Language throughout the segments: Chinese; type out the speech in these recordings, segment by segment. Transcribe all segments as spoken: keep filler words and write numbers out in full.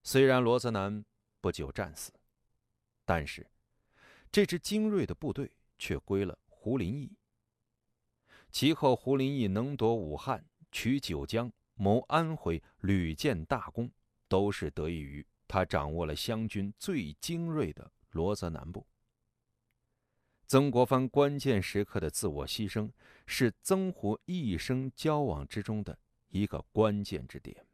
虽然罗泽南不久战死，但是这支精锐的部队却归了胡林翼。其后，胡林翼能夺武汉、取九江、谋安徽，屡建大功，都是得益于他掌握了湘军最精锐的罗泽南部。曾国藩关键时刻的自我牺牲，是曾胡一生交往之中的一个关键之点。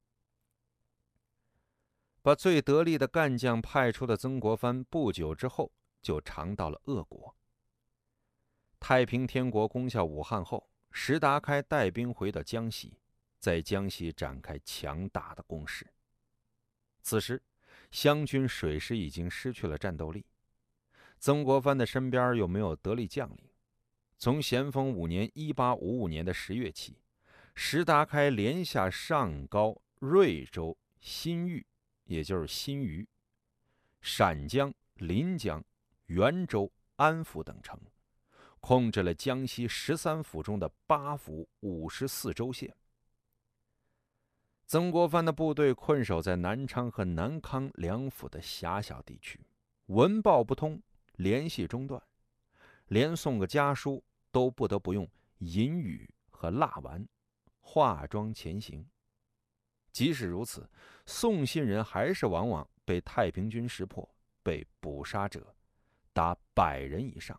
把最得力的干将派出的曾国藩，不久之后就尝到了恶果。太平天国攻下武汉后，石达开带兵回到江西，在江西展开强大的攻势。此时，湘军水师已经失去了战斗力，曾国藩的身边又没有得力将领。从咸丰五年（一八五五年）的十月起，石达开连下上高、瑞州、新峪，也就是新余、陕江、临江、元州、安福等城，控制了江西十三府中的八府五十四州县。曾国藩的部队困守在南昌和南康两府的狭小地区，文报不通，联系中断，连送个家书都不得不用银语和蜡丸化妆前行。即使如此，送信人还是往往被太平军识破，被捕杀者达百人以上。